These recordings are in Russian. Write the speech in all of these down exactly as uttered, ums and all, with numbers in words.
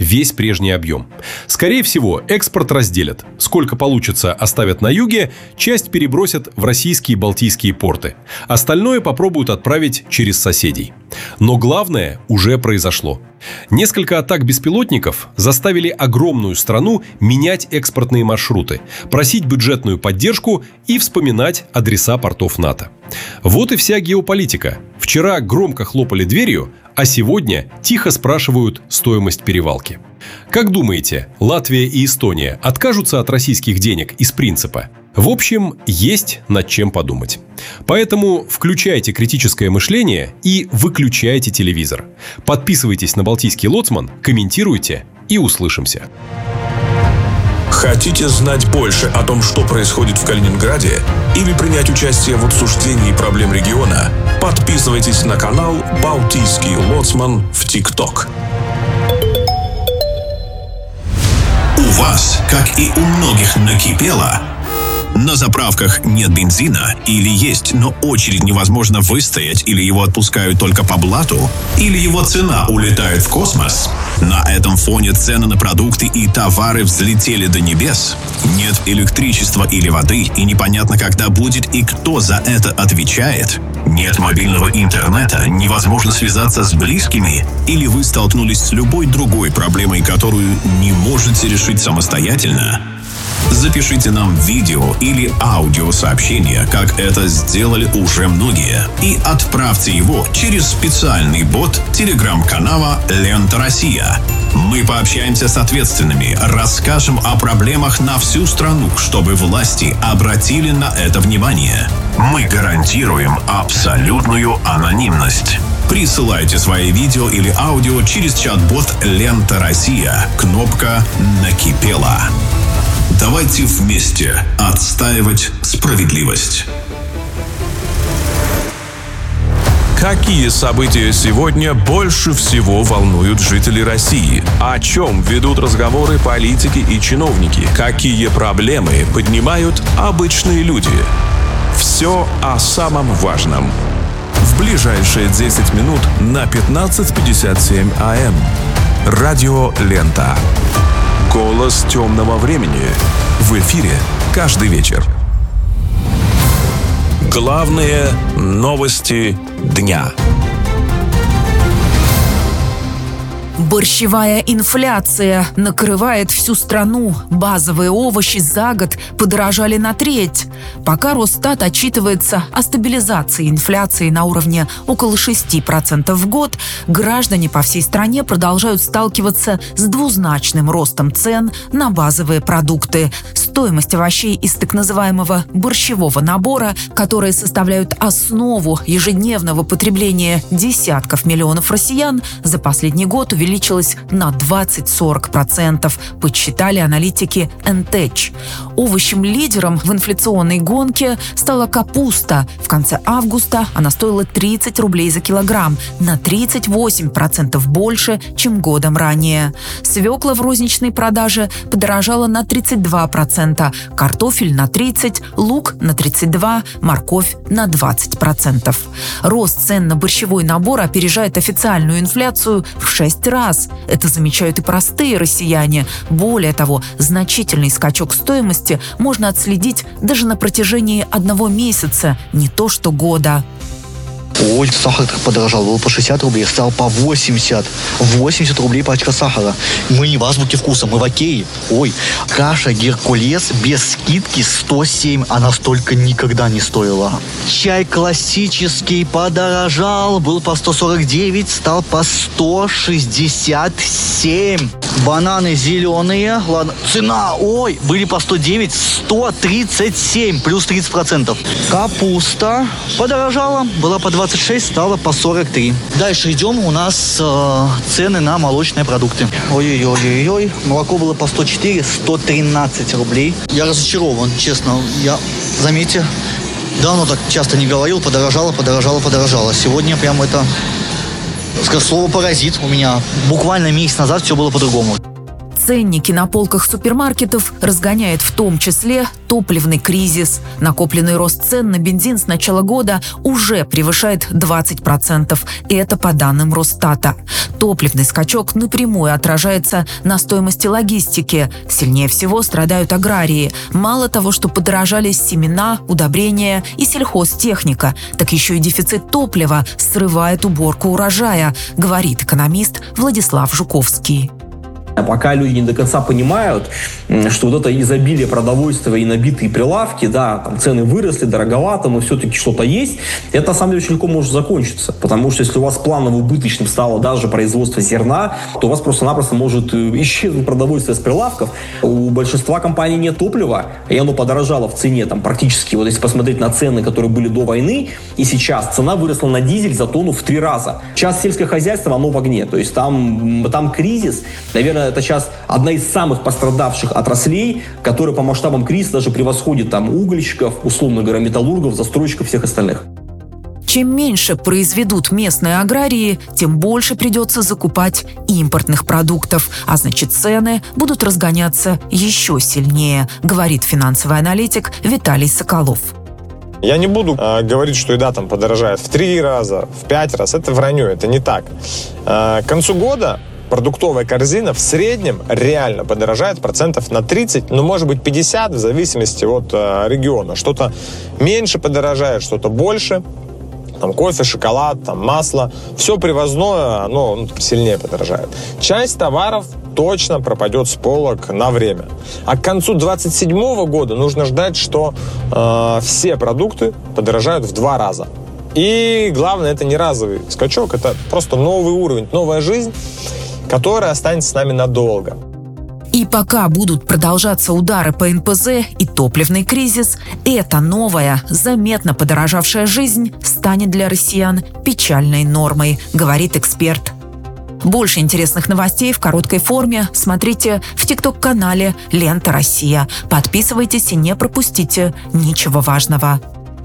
весь прежний объем. Скорее всего, экспорт разделят. Сколько получится, оставят на юге, часть перебросят в российские и балтийские порты. Остальное попробуют отправить через соседей. Но главное уже произошло. Несколько атак беспилотников заставили огромную страну менять экспортные маршруты, просить бюджетную поддержку и вспоминать адреса портов НАТО. Вот и вся геополитика. Вчера громко хлопали дверью, а сегодня тихо спрашивают стоимость перевалки. Как думаете, Латвия и Эстония откажутся от российских денег из принципа? В общем, есть над чем подумать. Поэтому включайте критическое мышление и выключайте телевизор. Подписывайтесь на Балтийский лоцман, комментируйте и услышимся. Хотите знать больше о том, что происходит в Калининграде? Или принять участие в обсуждении проблем региона? Подписывайтесь на канал «Балтийский лоцман» в ТикТок. У вас, как и у многих, накипело? На заправках нет бензина, или есть, но очередь невозможно выстоять, или его отпускают только по блату, или его цена улетает в космос. На этом фоне цены на продукты и товары взлетели до небес. Нет электричества или воды, и непонятно, когда будет и кто за это отвечает. Нет мобильного интернета, невозможно связаться с близкими, или вы столкнулись с любой другой проблемой, которую не можете решить самостоятельно. Запишите нам видео или аудиосообщение, как это сделали уже многие, и отправьте его через специальный бот телеграм-канала «Лента Россия». Мы пообщаемся с ответственными, расскажем о проблемах на всю страну, чтобы власти обратили на это внимание. Мы гарантируем абсолютную анонимность. Присылайте свои видео или аудио через чат-бот «Лента Россия». Кнопка «Накипело». Давайте вместе отстаивать справедливость. Какие события сегодня больше всего волнуют жителей России? О чем ведут разговоры политики и чиновники? Какие проблемы поднимают обычные люди? Все о самом важном. В ближайшие десять минут на пятнадцать пятьдесят семь а эм. Радио «Лента». Голос темного времени. В эфире каждый вечер. Главные новости дня. Борщевая инфляция накрывает всю страну. Базовые овощи за год подорожали на треть. Пока Росстат отчитывается о стабилизации инфляции на уровне около шести процентов в год, граждане по всей стране продолжают сталкиваться с двузначным ростом цен на базовые продукты. Стоимость овощей из так называемого борщевого набора, которые составляют основу ежедневного потребления десятков миллионов россиян, за последний год увеличилась увеличилась на двадцать-сорок процентов, подсчитали аналитики эн тэ ч. Овощем-лидером в инфляционной гонке стала капуста. В конце августа она стоила тридцать рублей за килограмм, на тридцать восемь процентов больше, чем годом ранее. Свекла в розничной продаже подорожала на тридцать два процента, картофель на тридцать процентов, лук на тридцать два процента, морковь на двадцать процентов. Рост цен на борщевой набор опережает официальную инфляцию в шесть раз. Это замечают и простые россияне. Более того, значительный скачок стоимости можно отследить даже на протяжении одного месяца, не то что года. Ой, сахар так подорожал, был по шестьдесят рублей, стал по восемьдесят. восемьдесят рублей пачка сахара. Мы не в азбуке вкуса, мы в окее. Ой, каша Геркулес без скидки сто семь, она столько никогда не стоила. Чай классический подорожал, был по сто сорок девять, стал по сто шестьдесят семь. Бананы зеленые, ладно, цена, ой, были по сто девять, сто тридцать семь, плюс тридцать процентов. Капуста подорожала, была по двадцать шесть, стала по сорок три. Дальше идем, у нас э, цены на молочные продукты. Ой-ой-ой-ой, молоко было по сто четыре, сто тринадцать рублей. Я разочарован, честно, я, заметьте, давно так часто не говорил, подорожало, подорожало, подорожало. Сегодня прям это... Слово «паразит» у меня. Буквально месяц назад все было по-другому. Ценники на полках супермаркетов разгоняет в том числе топливный кризис. Накопленный рост цен на бензин с начала года уже превышает двадцать процентов. И это по данным Росстата. Топливный скачок напрямую отражается на стоимости логистики. Сильнее всего страдают аграрии. Мало того, что подорожали семена, удобрения и сельхозтехника, так еще и дефицит топлива срывает уборку урожая, говорит экономист Владислав Жуковский. Пока люди не до конца понимают, что вот это изобилие продовольствия и набитые прилавки, да, там цены выросли, дороговато, но все-таки что-то есть, это на самом деле очень легко может закончиться. Потому что если у вас планово убыточным стало даже производство зерна, то у вас просто-напросто может исчезнуть продовольствие с прилавков. У большинства компаний нет топлива, и оно подорожало в цене там практически. Вот если посмотреть на цены, которые были до войны, и сейчас цена выросла на дизель за тонну в три раза. Сейчас сельское хозяйство, оно в огне. То есть там, там кризис, наверное, это сейчас одна из самых пострадавших отраслей, которая по масштабам кризиса даже превосходит там угольщиков, условно говоря, металлургов, застройщиков, всех остальных. Чем меньше произведут местные аграрии, тем больше придется закупать импортных продуктов, а значит цены будут разгоняться еще сильнее, говорит финансовый аналитик Виталий Соколов. Я не буду э, говорить, что еда там подорожает в три раза, в пять раз. Это вранье, это не так. Э, к концу года продуктовая корзина в среднем реально подорожает процентов на тридцать, ну, может быть, пятьдесят, в зависимости от э, региона. Что-то меньше подорожает, что-то больше. Там кофе, шоколад, там масло. Все привозное, оно ну, сильнее подорожает. Часть товаров точно пропадет с полок на время. А к концу двадцать седьмого года нужно ждать, что э, все продукты подорожают в два раза. И главное, это не разовый скачок, это просто новый уровень, новая жизнь, которая останется с нами надолго. И пока будут продолжаться удары по эн пэ зэ и топливный кризис, эта новая, заметно подорожавшая жизнь станет для россиян печальной нормой, говорит эксперт. Больше интересных новостей в короткой форме смотрите в тикток-канале «Лента Россия». Подписывайтесь и не пропустите ничего важного.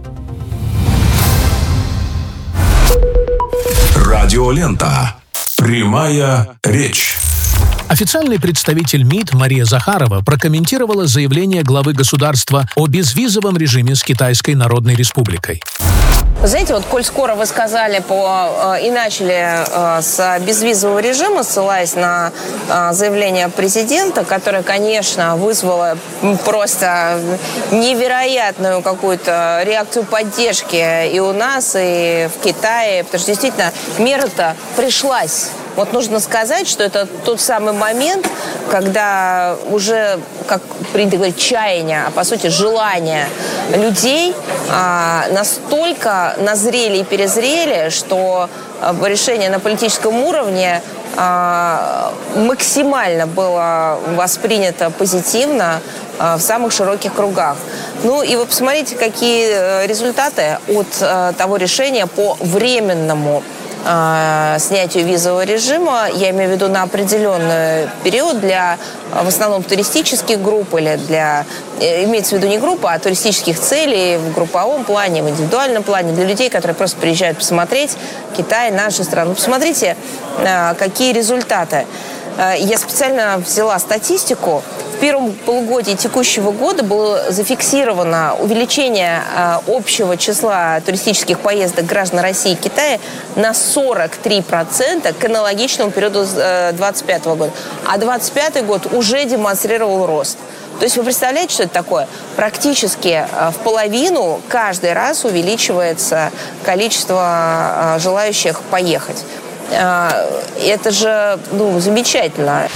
Радиолента. Прямая речь. Официальный представитель МИД Мария Захарова прокомментировала заявление главы государства о безвизовом режиме с Китайской Народной Республикой. Знаете, вот коль скоро вы сказали по, и начали с безвизового режима, ссылаясь на заявление президента, которое, конечно, вызвало просто невероятную какую-то реакцию поддержки и у нас, и в Китае, потому что действительно мера-то пришлась. Вот нужно сказать, что это тот самый момент, когда уже, как принято говорить, чаяние, а по сути желание людей а, настолько назрели и перезрели, что решение на политическом уровне а, максимально было воспринято позитивно а, в самых широких кругах. Ну и вы посмотрите, какие результаты от а, того решения по временному снятию визового режима, я имею в виду на определенный период для, в основном, туристических групп или для, имеется в виду не группа, а туристических целей в групповом плане, в индивидуальном плане, для людей, которые просто приезжают посмотреть Китай, нашу страну. Посмотрите, какие результаты. Я специально взяла статистику. В первом полугодии текущего года было зафиксировано увеличение общего числа туристических поездок граждан России и Китая на сорок три процента к аналогичному периоду двадцать пятого года. А двадцать пятый год уже демонстрировал рост. То есть вы представляете, что это такое? Практически в половину каждый раз увеличивается количество желающих поехать. Это же, ну, замечательно.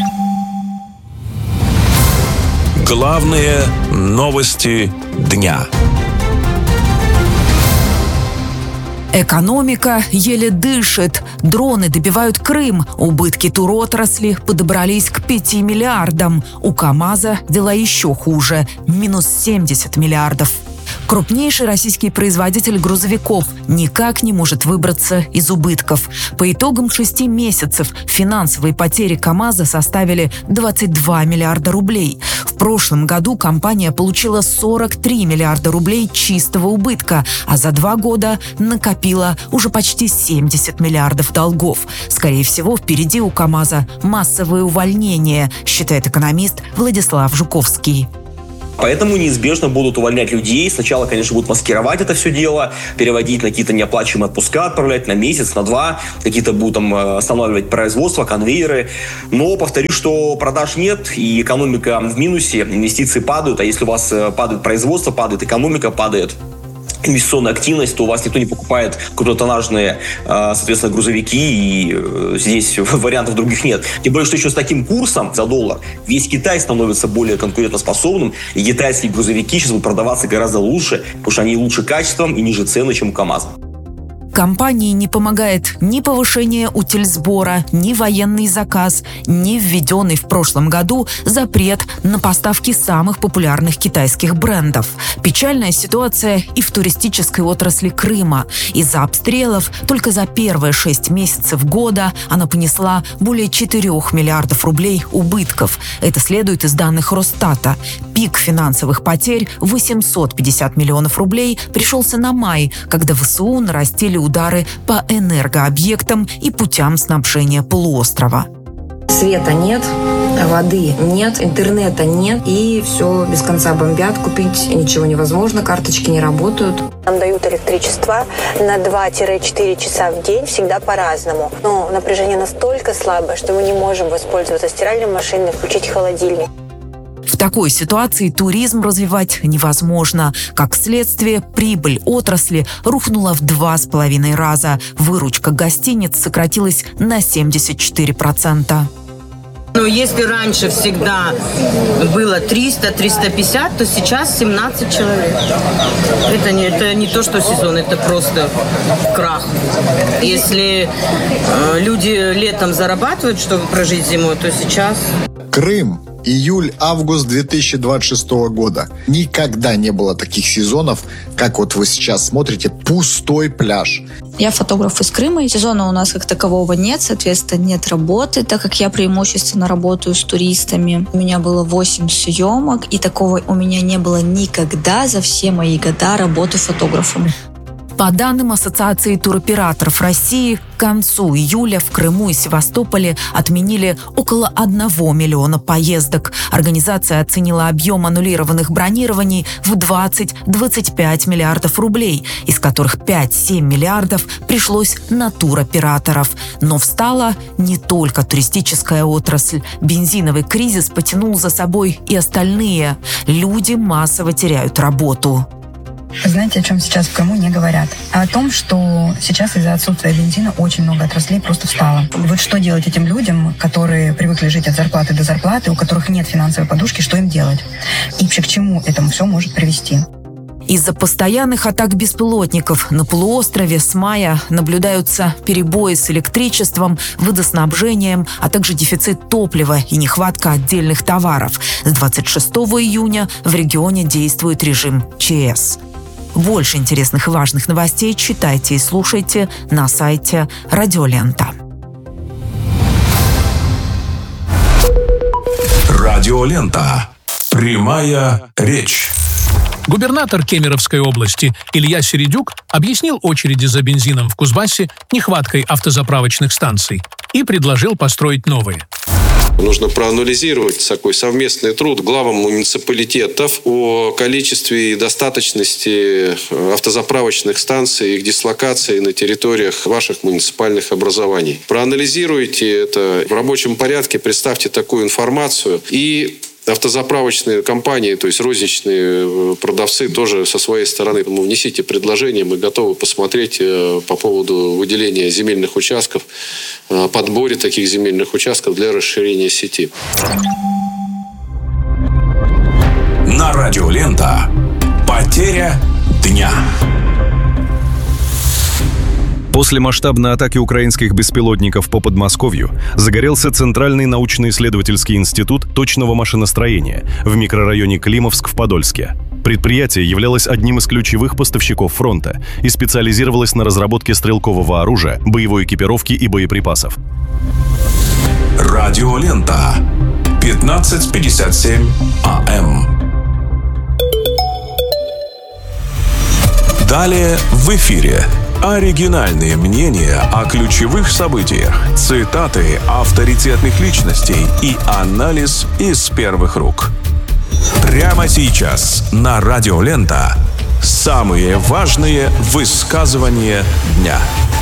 Главные новости дня. Экономика еле дышит. Дроны добивают Крым. Убытки туротрасли подобрались к пяти миллиардам. У КАМАЗа дела еще хуже. Минус семьдесят миллиардов. Крупнейший российский производитель грузовиков никак не может выбраться из убытков. По итогам шести месяцев финансовые потери КАМАЗа составили двадцать два миллиарда рублей. В прошлом году компания получила сорок три миллиарда рублей чистого убытка, а за два года накопила уже почти семьдесят миллиардов долгов. Скорее всего, впереди у КАМАЗа массовые увольнения, считает экономист Владислав Жуковский. Поэтому неизбежно будут увольнять людей. Сначала, конечно, будут маскировать это все дело, переводить на какие-то неоплачиваемые отпуска, отправлять на месяц, на два. Какие-то будут там останавливать производство, конвейеры. Но повторю, что продаж нет, и экономика в минусе, инвестиции падают. А если у вас падает производство, падает экономика, падает инвестиционная активность, то у вас никто не покупает крупнотоннажные, соответственно, грузовики, и здесь вариантов других нет. Тем более, что еще с таким курсом за доллар весь Китай становится более конкурентоспособным, и китайские грузовики сейчас будут продаваться гораздо лучше, потому что они лучше качеством и ниже цены, чем у КАМАЗа. Компании не помогает ни повышение утильсбора, ни военный заказ, ни введенный в прошлом году запрет на поставки самых популярных китайских брендов. Печальная ситуация и в туристической отрасли Крыма. Из-за обстрелов только за первые шесть месяцев года она понесла более четырёх миллиардов рублей убытков. Это следует из данных Росстата. Пик финансовых потерь восемьсот пятьдесят миллионов рублей пришелся на май, когда ВСУ нарастили удары по энергообъектам и путям снабжения полуострова. Света нет, воды нет, интернета нет, и все без конца бомбят, купить ничего невозможно, карточки не работают. Нам дают электричество на два-четыре часа в день, всегда по-разному. Но напряжение настолько слабое, что мы не можем воспользоваться стиральной машиной, включить холодильник. В такой ситуации туризм развивать невозможно. Как следствие, прибыль отрасли рухнула в два с половиной раза. Выручка гостиниц сократилась на семьдесят четыре процента. Но если раньше всегда было триста - триста пятьдесят, то сейчас семнадцать человек. Это не, это не то, что сезон, это просто крах. Если э, люди летом зарабатывают, чтобы прожить зимой, то сейчас... Крым. Июль-август две тысячи двадцать шестого года. Никогда не было таких сезонов, как вот вы сейчас смотрите, пустой пляж. Я фотограф из Крыма, и сезона у нас как такового нет, соответственно, нет работы, так как я преимущественно работаю с туристами. У меня было восемь съемок, и такого у меня не было никогда за все мои года работы фотографом. По данным Ассоциации туроператоров России, к концу июля в Крыму и Севастополе отменили около одного миллиона поездок. Организация оценила объем аннулированных бронирований в двадцать - двадцать пять миллиардов рублей, из которых пять-семь миллиардов пришлось на туроператоров. Но встала не только туристическая отрасль. Бензиновый кризис потянул за собой и остальные. Люди массово теряют работу. Знаете, о чем сейчас в Крыму не говорят? О том, что сейчас из-за отсутствия бензина очень много отраслей просто встало. Вот что делать этим людям, которые привыкли жить от зарплаты до зарплаты, у которых нет финансовой подушки, что им делать? И вообще к чему это все может привести? Из-за постоянных атак беспилотников на полуострове с мая наблюдаются перебои с электричеством, водоснабжением, а также дефицит топлива и нехватка отдельных товаров. С двадцать шестого июня в регионе действует режим ЧС. Больше интересных и важных новостей читайте и слушайте на сайте Радиолента. Радиолента. Прямая речь. Губернатор Кемеровской области Илья Середюк объяснил очереди за бензином в Кузбассе нехваткой автозаправочных станций и предложил построить новые. Нужно проанализировать такой совместный труд главам муниципалитетов о количестве и достаточности автозаправочных станций, их дислокации на территориях ваших муниципальных образований. Проанализируйте это в рабочем порядке, представьте такую информацию и... Автозаправочные компании, то есть розничные продавцы, тоже со своей стороны внесите предложения. Мы готовы посмотреть по поводу выделения земельных участков, подборе таких земельных участков для расширения сети. На Радиолента. Потеря дня. После масштабной атаки украинских беспилотников по Подмосковью загорелся Центральный научно-исследовательский институт точного машиностроения в микрорайоне Климовск в Подольске. Предприятие являлось одним из ключевых поставщиков фронта и специализировалось на разработке стрелкового оружия, боевой экипировки и боеприпасов. Радиолента. пятнадцать пятьдесят семь АМ. Далее в эфире. Оригинальные мнения о ключевых событиях, цитаты авторитетных личностей и анализ из первых рук. Прямо сейчас на Радиолента самые важные высказывания дня.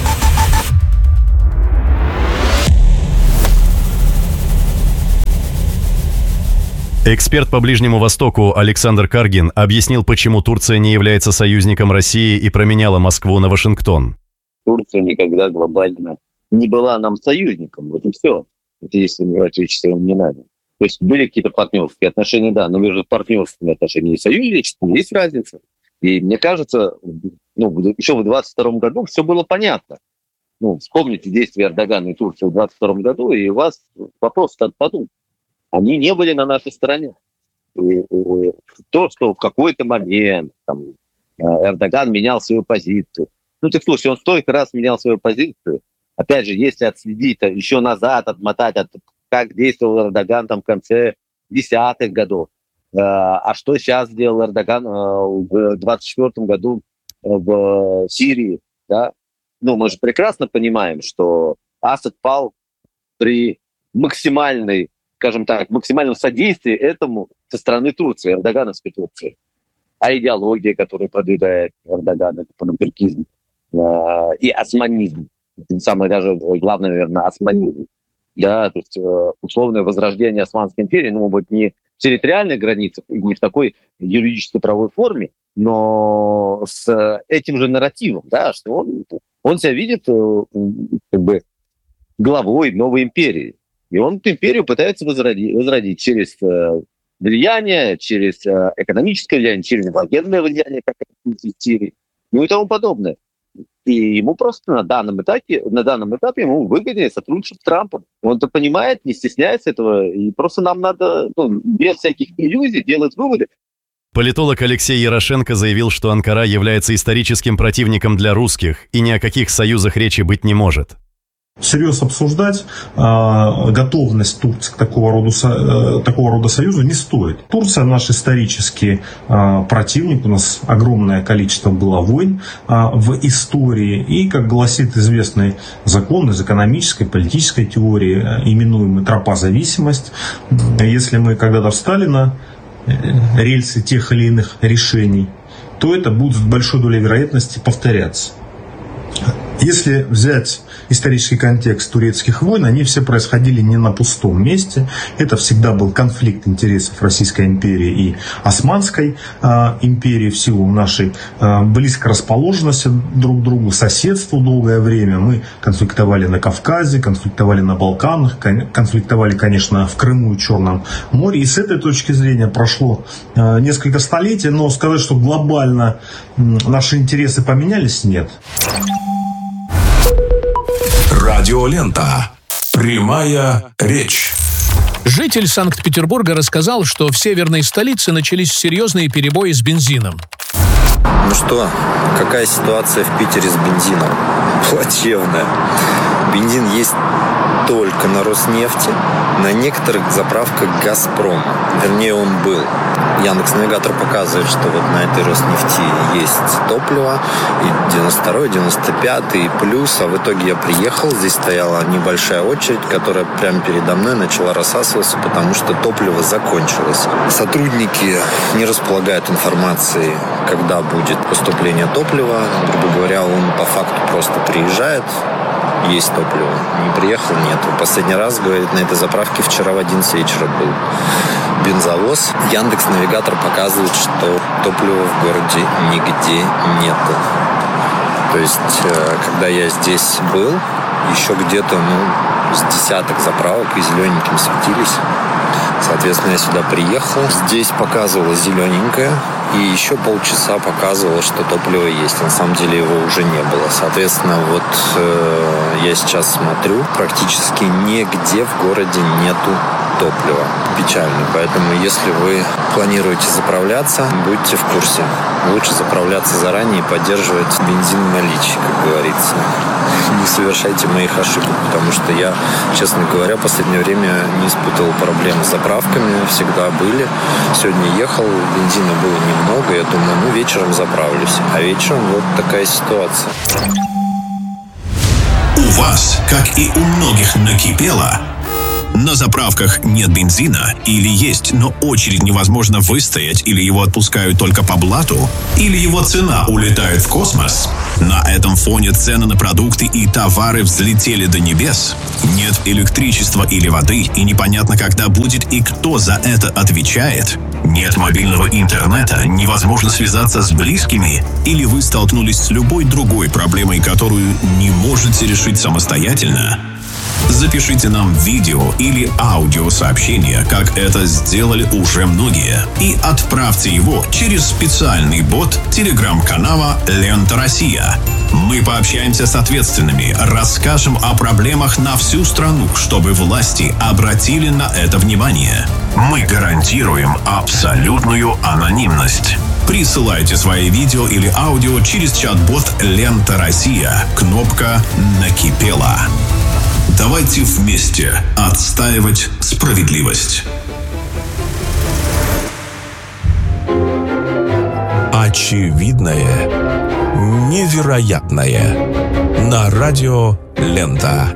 Эксперт по Ближнему Востоку Александр Каргин объяснил, почему Турция не является союзником России и променяла Москву на Вашингтон. Турция никогда глобально не была нам союзником. Вот и все. Это если не отвечать, не надо. То есть были какие-то партнерские отношения, да, но между партнерскими отношениями и союзничеством есть разница. И мне кажется, ну, еще в двадцать втором году все было понятно. Ну, вспомните действия Эрдогана и Турции в двадцать втором году, и у вас вопрос отпадут. Они не были на нашей стороне. И, и, то, что в какой-то момент там, Эрдоган менял свою позицию. Ну, ты слушай, он столько раз менял свою позицию. Опять же, если отследить, еще назад отмотать, от, как действовал Эрдоган там, в конце десятых годов. А что сейчас сделал Эрдоган в двадцать четвёртом году в Сирии? Да? Ну, мы же прекрасно понимаем, что Асад пал при максимальной, скажем так, максимальном содействии этому со стороны Турции, эрдогановской Турции. А идеология, которую продвигает Эрдоган, это панамперкизм э, и османизм. Самое даже главное, наверное, османизм. Да, то есть э, условное возрождение Османской империи, ну, может быть, не в территориальных границах, не в такой юридической правовой форме, но с этим же нарративом, да, что он, он себя видит э, как бы главой новой империи. И он эту империю пытается возродить, возродить через э, влияние, через э, экономическое влияние, через военное влияние, как это в Сирии, ну и тому подобное. И ему просто на данном этапе, на данном этапе ему выгоднее сотрудничать с Трампом. Он это понимает, не стесняется этого, и просто нам надо, ну, без всяких иллюзий делать выводы. Политолог Алексей Ярошенко заявил, что Анкара является историческим противником для русских, и ни о каких союзах речи быть не может. Всерьез обсуждать э, готовность Турции к такого рода, э, такого рода союзу не стоит. Турция наш исторический э, противник, у нас огромное количество было войн э, в истории, и, как гласит известный закон из экономической, политической теории, э, именуемый тропа-зависимость, если мы когда-то встали на э, рельсы тех или иных решений, то это будет с большой долей вероятности повторяться. Если взять исторический контекст турецких войн, они все происходили не на пустом месте. Это всегда был конфликт интересов Российской империи и Османской э, империи в силу нашей э, близкой расположенности друг к другу, соседству долгое время. Мы конфликтовали на Кавказе, конфликтовали на Балканах, конфликтовали, конечно, в Крыму и Черном море. И с этой точки зрения прошло э, несколько столетий, но сказать, что глобально э, наши интересы поменялись, нет. Радиолента. Прямая речь. Житель Санкт-Петербурга рассказал, что в северной столице начались серьезные перебои с бензином. Ну что, какая ситуация в Питере с бензином? Плачевная. Бензин есть только на Роснефти, на некоторых заправках «Газпром». Вернее, он был. Яндекс.Навигатор показывает, что вот на этой Роснефти есть топливо, и девяносто второй, девяносто пятый, и плюс. А в итоге я приехал, здесь стояла небольшая очередь, которая прямо передо мной начала рассасываться, потому что топливо закончилось. Сотрудники не располагают информацией, когда будет поступление топлива. Грубо говоря, он по факту просто приезжает, есть топливо. Не приехал, нет. Последний раз, говорит, на этой заправке вчера в одиннадцать вечера был бензовоз. Яндекс.Навигатор показывает, что топлива в городе нигде нету. То есть, когда я здесь был, еще где-то, ну, с десяток заправок и зелененьким светились. Соответственно, я сюда приехал. Здесь показывало зелененькое. И еще полчаса показывало, что топливо есть. На самом деле его уже не было. Соответственно, вот э, я сейчас смотрю, практически нигде в городе нету топлива. Печально. Поэтому, если вы планируете заправляться, будьте в курсе. Лучше заправляться заранее и поддерживать бензин в наличии, как говорится. Не совершайте моих ошибок, потому что я, честно говоря, в последнее время не испытывал проблем с заправками. Всегда были. Сегодня ехал, бензина было немного. Я думаю, ну, вечером заправлюсь. А вечером вот такая ситуация. У вас, как и у многих, накипело? На заправках нет бензина или есть, но очередь невозможно выстоять, или его отпускают только по блату, или его цена улетает в космос? На этом фоне цены на продукты и товары взлетели до небес. Нет электричества или воды, и непонятно, когда будет и кто за это отвечает. Нет мобильного интернета, невозможно связаться с близкими, или вы столкнулись с любой другой проблемой, которую не можете решить самостоятельно? Запишите нам видео или аудиосообщение, как это сделали уже многие, и отправьте его через специальный бот телеграм-канала «Лента Россия». Мы пообщаемся с ответственными, расскажем о проблемах на всю страну, чтобы власти обратили на это внимание. Мы гарантируем абсолютную анонимность. Присылайте свои видео или аудио через чат-бот «Лента Россия». Кнопка «Накипело». Давайте вместе отстаивать справедливость. Очевидное, невероятное. На радио «Лента».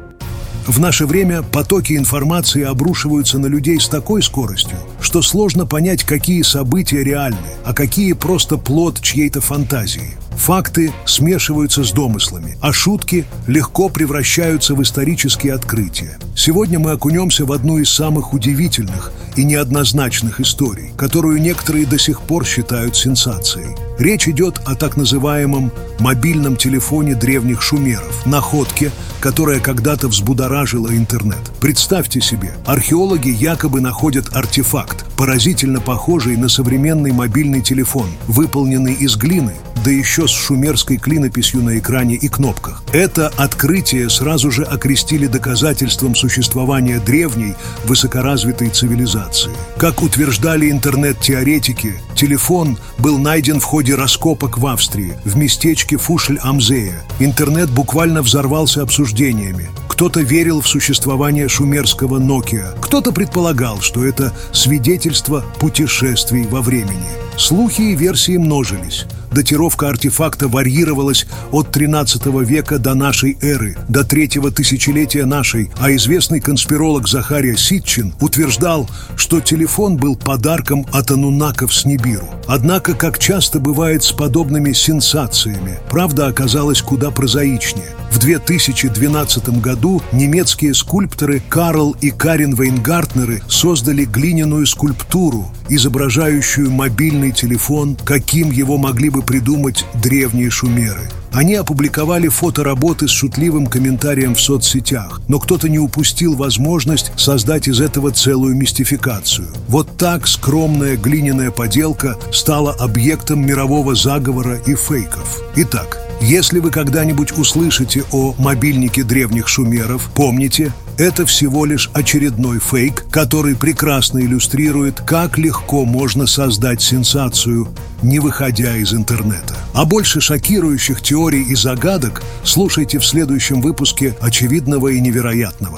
В наше время потоки информации обрушиваются на людей с такой скоростью, что сложно понять, какие события реальны, а какие просто плод чьей-то фантазии. Факты смешиваются с домыслами, а шутки легко превращаются в исторические открытия. Сегодня мы окунемся в одну из самых удивительных и неоднозначных историй, которую некоторые до сих пор считают сенсацией. Речь идет о так называемом мобильном телефоне древних шумеров, находке, которая когда-то взбудоражила интернет. Представьте себе, археологи якобы находят артефакт, поразительно похожий на современный мобильный телефон, выполненный из глины, да еще с шумерской клинописью на экране и кнопках. Это открытие сразу же окрестили доказательством существования древней, высокоразвитой цивилизации. Как утверждали интернет-теоретики, телефон был найден в ходе раскопок в Австрии, в местечке Фушль-Амзея. Интернет буквально взорвался обсуждениями. Кто-то верил в существование шумерского Nokia, кто-то предполагал, что это свидетельство путешествий во времени. Слухи и версии множились. Датировка артефакта варьировалась от тринадцатого века до нашей эры, до третьего тысячелетия нашей, а известный конспиролог Захария Ситчин утверждал, что телефон был подарком от ануннаков с Нибиру. Однако, как часто бывает с подобными сенсациями, правда оказалась куда прозаичнее. В две тысячи двенадцатом году немецкие скульпторы Карл и Карин Вейнгартнеры создали глиняную скульптуру, изображающую мобильный телефон, каким его могли бы придумать древние шумеры. Они опубликовали фотоработы с шутливым комментарием в соцсетях, но кто-то не упустил возможность создать из этого целую мистификацию. Вот так скромная глиняная поделка стала объектом мирового заговора и фейков. Итак, если вы когда-нибудь услышите о мобильнике древних шумеров, помните, это всего лишь очередной фейк, который прекрасно иллюстрирует, как легко можно создать сенсацию, не выходя из интернета. А больше шокирующих теорий и загадок слушайте в следующем выпуске «Очевидного и невероятного».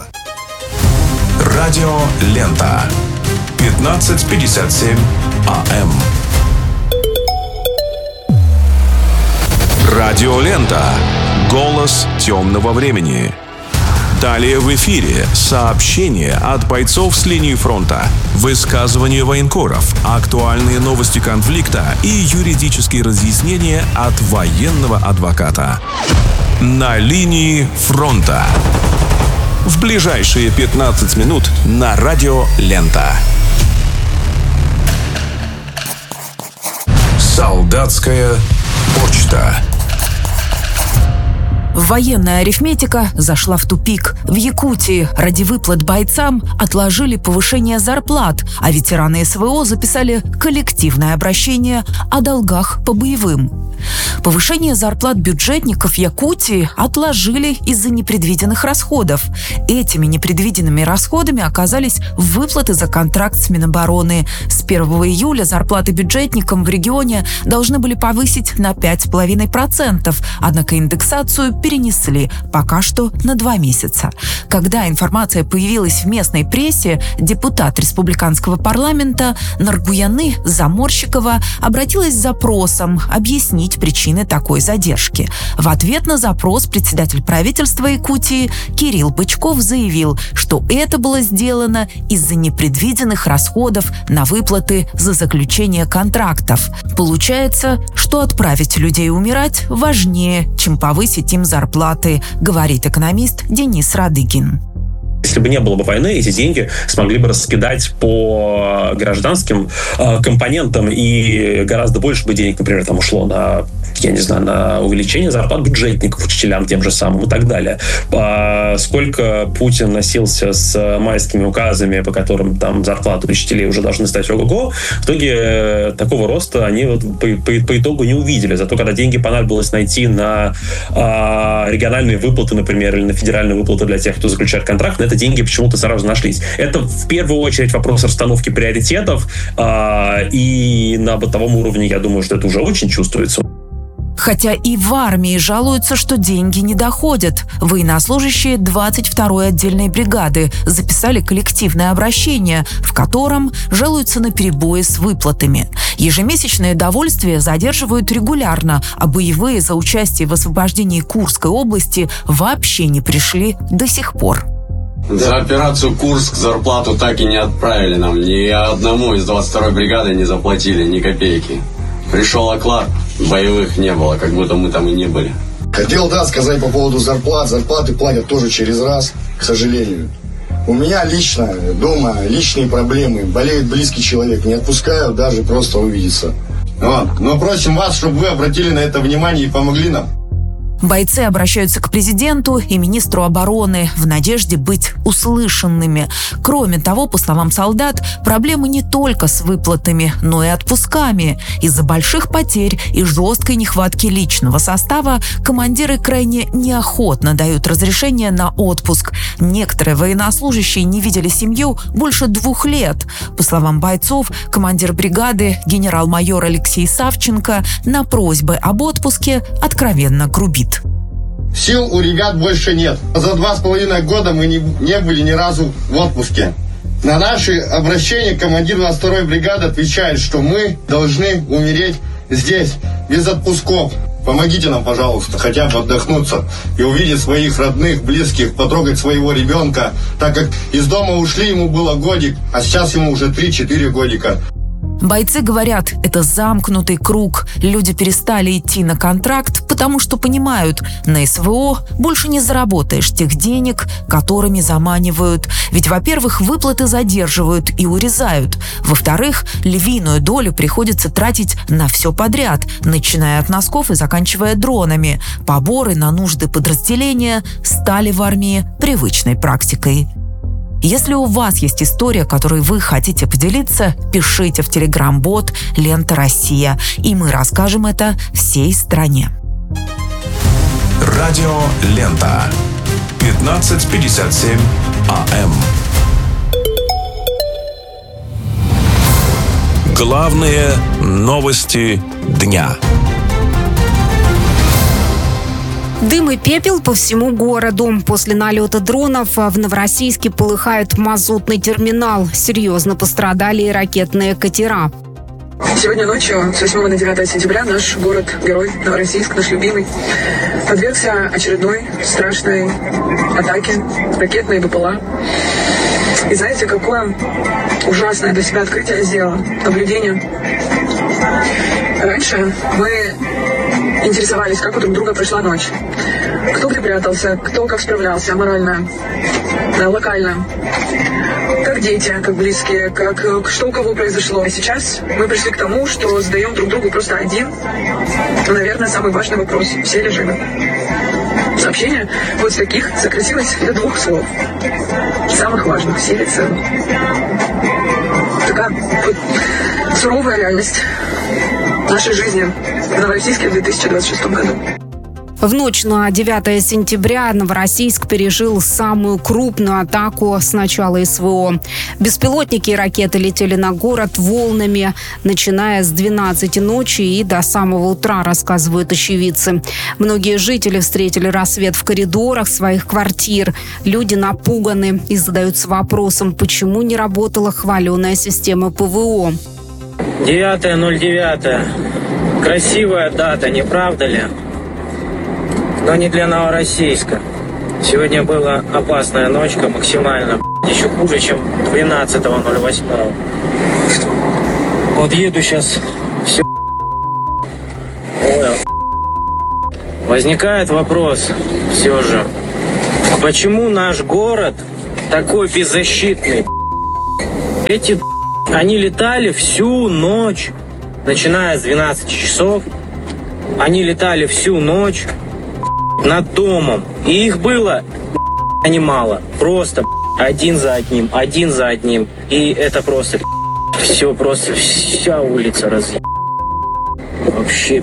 Радио «Лента». пятнадцать пятьдесят семь АМ. Радио «Лента». Голос темного времени. Далее в эфире сообщения от бойцов с линии фронта, высказывания военкоров, актуальные новости конфликта и юридические разъяснения от военного адвоката. На линии фронта. В ближайшие пятнадцать минут на радио «Лента». Солдатская почта. Военная арифметика зашла в тупик. В Якутии ради выплат бойцам отложили повышение зарплат, а ветераны СВО записали коллективное обращение о долгах по боевым. Повышение зарплат бюджетников Якутии отложили из-за непредвиденных расходов. Этими непредвиденными расходами оказались выплаты за контракт с Минобороны. С первого июля зарплаты бюджетникам в регионе должны были повысить на пять целых пять десятых процента, однако индексацию перенесли пока что на два месяца. Когда информация появилась в местной прессе, депутат республиканского парламента Наргуяны Заморщикова обратилась с запросом объяснить причины такой задержки. В ответ на запрос председатель правительства Якутии Кирилл Бычков заявил, что это было сделано из-за непредвиденных расходов на выплаты за заключение контрактов. Получается, что отправить людей умирать важнее, чем повысить им зарплаты, говорит экономист Денис Радыгин. Если бы не было бы войны, эти деньги смогли бы раскидать по гражданским э, компонентам, и гораздо больше бы денег, например, там ушло на, я не знаю, на увеличение зарплат бюджетников, учителям тем же самым и так далее. А сколько Путин носился с майскими указами, по которым там зарплаты учителей уже должны стать ого-го, в итоге такого роста они вот по, по, по итогу не увидели. Зато когда деньги понадобилось найти на э, региональные выплаты, например, или на федеральные выплаты для тех, кто заключает контракт, на это деньги почему-то сразу нашлись. Это в первую очередь вопрос расстановки приоритетов, э, и на бытовом уровне, я думаю, что это уже очень чувствуется. Хотя и в армии жалуются, что деньги не доходят. Военнослужащие двадцать второй отдельной бригады записали коллективное обращение, в котором жалуются на перебои с выплатами. Ежемесячное довольствие задерживают регулярно, а боевые за участие в освобождении Курской области вообще не пришли до сих пор. За операцию «Курск» зарплату так и не отправили нам. Ни одному из двадцать второй бригады не заплатили ни копейки. Пришел оклад, боевых не было, как будто мы там и не были. Хотел, да, сказать по поводу зарплат. Зарплаты платят тоже через раз, к сожалению. У меня лично дома личные проблемы. Болеет близкий человек, не отпускаю даже просто увидеться. Вот. Но просим вас, чтобы вы обратили на это внимание и помогли нам. Бойцы обращаются к президенту и министру обороны в надежде быть услышанными. Кроме того, по словам солдат, проблемы не только с выплатами, но и отпусками. Из-за больших потерь и жесткой нехватки личного состава командиры крайне неохотно дают разрешение на отпуск. Некоторые военнослужащие не видели семью больше двух лет. По словам бойцов, командир бригады генерал-майор Алексей Савченко на просьбы об отпуске откровенно грубит. Сил у ребят больше нет. За два с половиной года мы не, не были ни разу в отпуске. На наши обращения командир двадцать второй бригады отвечает, что мы должны умереть здесь, без отпусков. Помогите нам, пожалуйста, хотя бы отдохнуться и увидеть своих родных, близких, потрогать своего ребенка, так как из дома ушли, ему было годик, а сейчас ему уже три-четыре годика. Бойцы говорят, это замкнутый круг. Люди перестали идти на контракт, потому что понимают, на СВО больше не заработаешь тех денег, которыми заманивают. Ведь, во-первых, выплаты задерживают и урезают. Во-вторых, львиную долю приходится тратить на все подряд, начиная от носков и заканчивая дронами. Поборы на нужды подразделения стали в армии привычной практикой. Если у вас есть история, которой вы хотите поделиться, пишите в телеграм-бот «Лента Россия», и мы расскажем это всей стране. Радио «Лента». пятнадцать пятьдесят семь АМ. Главные новости дня. Дым и пепел по всему городу. После налета дронов в Новороссийске полыхает мазутный терминал. Серьезно пострадали и ракетные катера. Сегодня ночью, с восьмого на девятое сентября, наш город-герой Новороссийск, наш любимый, подвергся очередной страшной атаке, ракетной БПЛА. И знаете, какое ужасное для себя открытие сделало, наблюдение. Раньше мы интересовались, как у друг друга прошла ночь. Кто где прятался, кто как справлялся морально, да, локально. Как дети, как близкие, как что у кого произошло. А сейчас мы пришли к тому, что задаем друг другу просто один, наверное, самый важный вопрос. Все ли живы? Сообщение вот с таких сократилось до двух слов. Самых важных, силе цену. Такая вот суровая реальность нашей жизни в Новороссийске в две тысячи двадцать шестом году. В ночь на девятое сентября Новороссийск пережил самую крупную атаку с начала СВО. Беспилотники и ракеты летели на город волнами, начиная с двенадцати ночи и до самого утра, рассказывают очевидцы. Многие жители встретили рассвет в коридорах своих квартир. Люди напуганы и задаются вопросом, почему не работала хваленая система ПВО. девятое ноль девятое. Красивая дата, не правда ли? Но не для Новороссийска. Сегодня была опасная ночка, максимально еще хуже, чем двенадцатого ноль восьмого. Вот еду сейчас, все понял. Возникает вопрос все же, а почему наш город такой беззащитный? Эти они летали всю ночь, начиная с двенадцати часов. Они летали всю ночь над домом. И их было немало. Просто один за одним, один за одним. И это просто все, просто вся улица разъ... Вообще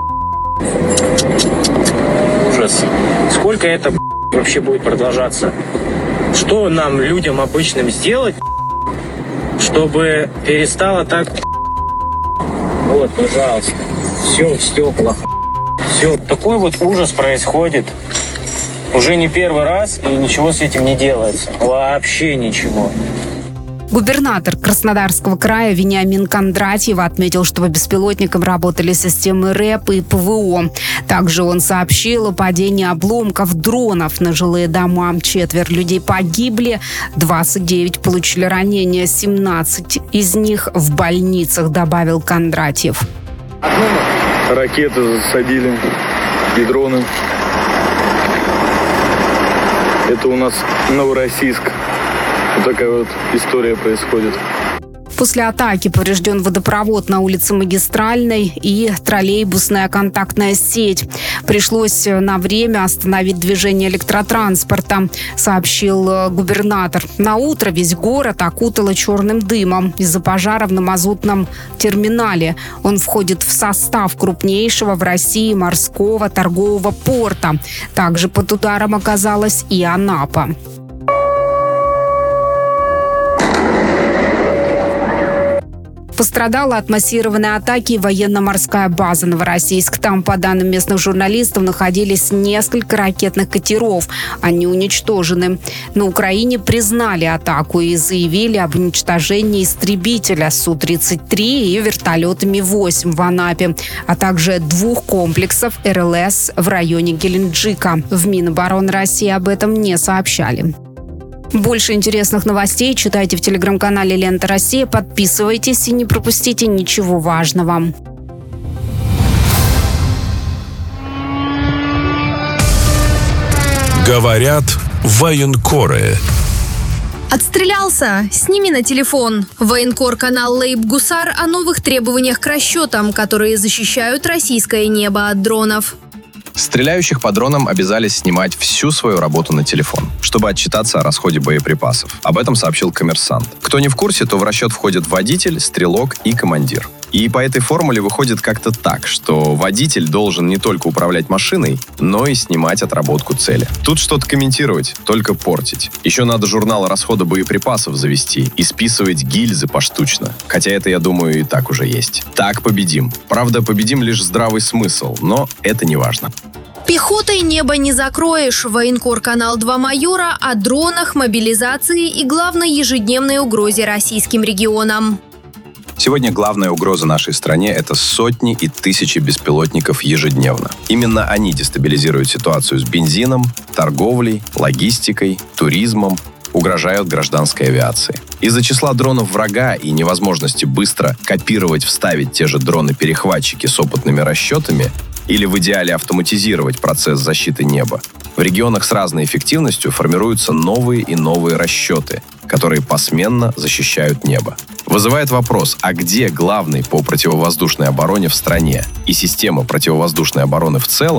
ужас. Сколько это вообще будет продолжаться? Что нам, людям обычным, сделать, чтобы перестало так... Вот, пожалуйста. Все в стеклах. Все, такой вот ужас происходит уже не первый раз, и ничего с этим не делается. Вообще ничего. Губернатор Краснодарского края Вениамин Кондратьев отметил, что по беспилотникам работали системы РЭП и ПВО. Также он сообщил о падении обломков дронов на жилые дома. Четверо людей погибли, двадцать девять получили ранения, семнадцать из них в больницах, добавил Кондратьев. Ракеты засадили и дроны. Это у нас Новороссийск. Вот такая вот история происходит. После атаки поврежден водопровод на улице Магистральной и троллейбусная контактная сеть. Пришлось на время остановить движение электротранспорта, сообщил губернатор. На утро весь город окутало черным дымом из-за пожара на мазутном терминале. Он входит в состав крупнейшего в России морского торгового порта. Также под ударом оказалась и Анапа. Пострадала от массированной атаки военно-морская база Новороссийск. Там, по данным местных журналистов, находились несколько ракетных катеров. Они уничтожены. На Украине признали атаку и заявили об уничтожении истребителя Су тридцать три и вертолета Ми восемь в Анапе, а также двух комплексов Эр Эл Эс в районе Геленджика. В Минобороны России об этом не сообщали. Больше интересных новостей читайте в телеграм-канале «Лента Россия». Подписывайтесь и не пропустите ничего важного. Говорят военкоры. Отстрелялся? Сними на телефон. Военкор-канал Лейб-Гусар о новых требованиях к расчетам, которые защищают российское небо от дронов. Стреляющих по дронам обязались снимать всю свою работу на телефон, чтобы отчитаться о расходе боеприпасов. Об этом сообщил «Коммерсант». Кто не в курсе, то в расчет входят водитель, стрелок и командир. И по этой формуле выходит как-то так, что водитель должен не только управлять машиной, но и снимать отработку цели. Тут что-то комментировать, только портить. Еще надо журнал расхода боеприпасов завести и списывать гильзы поштучно. Хотя это, я думаю, и так уже есть. Так победим. Правда, победим лишь здравый смысл, но это не важно. Пехотой небо не закроешь. Военкор-канал два майора о дронах, мобилизации и главной ежедневной угрозе российским регионам. Сегодня главная угроза нашей стране – это сотни и тысячи беспилотников ежедневно. Именно они дестабилизируют ситуацию с бензином, торговлей, логистикой, туризмом, угрожают гражданской авиации. Из-за числа дронов врага и невозможности быстро копировать, вставить те же дроны-перехватчики с опытными расчетами или в идеале автоматизировать процесс защиты неба, в регионах с разной эффективностью формируются новые и новые расчеты, которые посменно защищают небо. Вызывает вопрос, а где главный по противовоздушной обороне в стране и система противовоздушной обороны в целом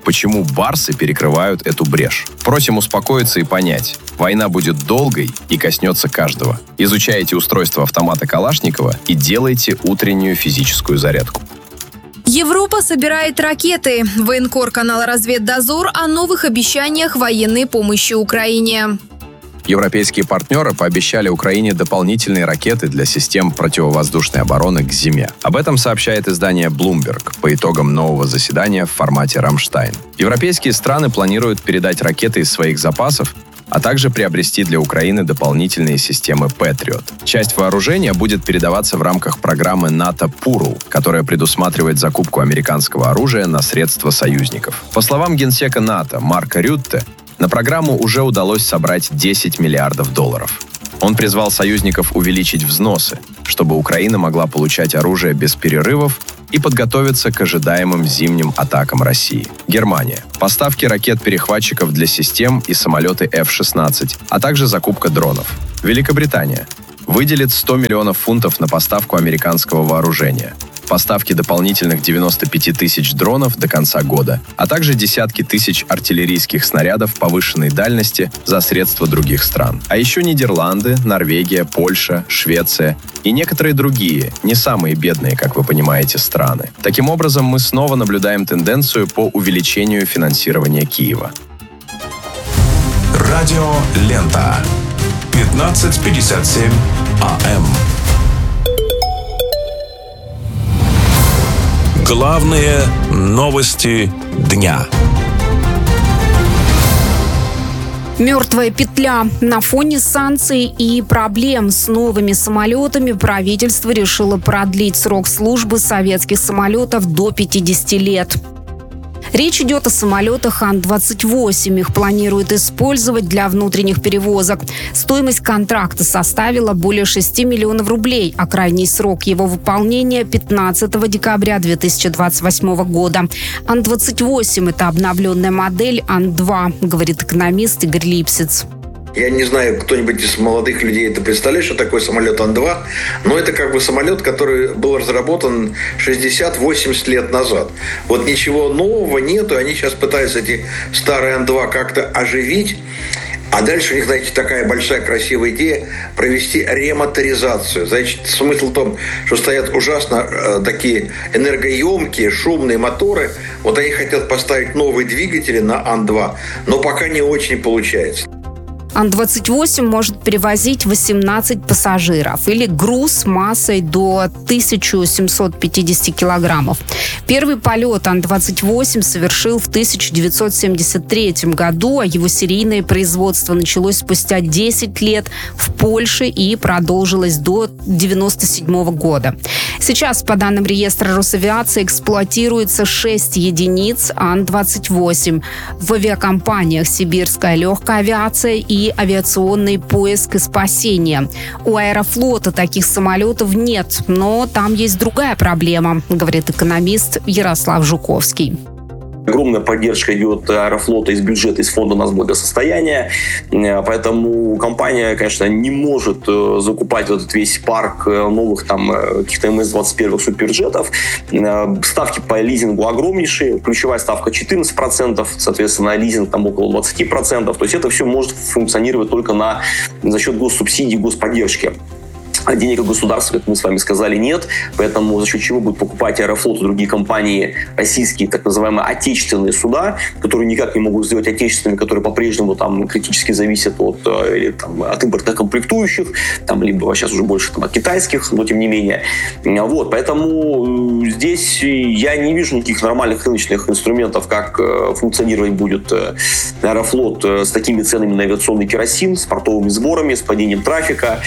почему барсы перекрывают эту брешь. Просим успокоиться и понять. Война будет долгой и коснется каждого. Изучайте устройство автомата Калашникова и делайте утреннюю физическую зарядку. Европа собирает ракеты. Военкор канала «Разведдозор» о новых обещаниях военной помощи Украине. Европейские партнеры пообещали Украине дополнительные ракеты для систем противовоздушной обороны к зиме. Об этом сообщает издание Bloomberg по итогам нового заседания в формате «Рамштайн». Европейские страны планируют передать ракеты из своих запасов, а также приобрести для Украины дополнительные системы Patriot. Часть вооружения будет передаваться в рамках программы НАТО «Пурл», которая предусматривает закупку американского оружия на средства союзников. По словам генсека НАТО Марка Рютте, на программу уже удалось собрать десять миллиардов долларов. Он призвал союзников увеличить взносы, чтобы Украина могла получать оружие без перерывов и подготовиться к ожидаемым зимним атакам России. Германия. Поставки ракет-перехватчиков для систем и самолеты эф шестнадцать, а также закупка дронов. Великобритания. Выделит сто миллионов фунтов на поставку американского вооружения. Поставки дополнительных девяноста пяти тысяч дронов до конца года, а также десятки тысяч артиллерийских снарядов повышенной дальности за средства других стран. А еще Нидерланды, Норвегия, Польша, Швеция и некоторые другие, не самые бедные, как вы понимаете, страны. Таким образом, мы снова наблюдаем тенденцию по увеличению финансирования Киева. Радио Лента. пятнадцать пятьдесят семь АМ. Главные новости дня. Мертвая петля. На фоне санкций и проблем с новыми самолетами правительство решило продлить срок службы советских самолетов до пятидесяти лет. Речь идет о самолетах Ан двадцать восемь. Их планируют использовать для внутренних перевозок. Стоимость контракта составила более шести миллионов рублей, а крайний срок его выполнения – пятнадцатого декабря две тысячи двадцать восьмого года. Ан двадцать восемь – это обновленная модель Ан два, говорит экономист Игорь Липсиц. Я не знаю, кто-нибудь из молодых людей это представляет, что такое самолет Ан два, но это как бы самолет, который был разработан шестьдесят-восемьдесят лет назад. Вот ничего нового нету, они сейчас пытаются эти старые Ан два как-то оживить. А дальше у них, знаете, такая большая красивая идея провести ремоторизацию. Значит, смысл в том, что стоят ужасно э, такие энергоемкие, шумные моторы. Вот они хотят поставить новые двигатели на Ан два, но пока не очень получается. Ан двадцать восемь может перевозить восемнадцать пассажиров или груз массой до тысяча семьсот пятьдесят килограммов. Первый полет Ан двадцать восемь совершил в тысяча девятьсот семьдесят третьем году, а его серийное производство началось спустя десять лет в Польше и продолжилось до девяносто седьмого года. Сейчас, по данным реестра Росавиации, эксплуатируется шесть единиц Ан двадцать восемь в авиакомпаниях «Сибирская легкая авиация» и «Авиационный поиск и спасение». У Аэрофлота таких самолетов нет, но там есть другая проблема, говорит экономист Ярослав Жуковский. Огромная поддержка идет Аэрофлота из бюджета, из фонда нацблагосостояния. Поэтому компания, конечно, не может закупать вот этот весь парк новых там каких-то эм эс двадцать один суперджетов. Ставки по лизингу огромнейшие. Ключевая ставка четырнадцать процентов, соответственно, лизинг там около двадцать процентов. То есть это все может функционировать только на, за счет госсубсидий, господдержки. А денег от государства, как мы с вами сказали, нет. Поэтому за счет чего будут покупать Аэрофлот и другие компании российские, так называемые отечественные суда, которые никак не могут сделать отечественными, которые по-прежнему там критически зависят от, или, там, от импортных комплектующих, там, либо сейчас уже больше там, от китайских, но тем не менее. Вот, поэтому здесь я не вижу никаких нормальных рыночных инструментов, как функционировать будет Аэрофлот с такими ценами на авиационный керосин, с портовыми сборами, с падением трафика,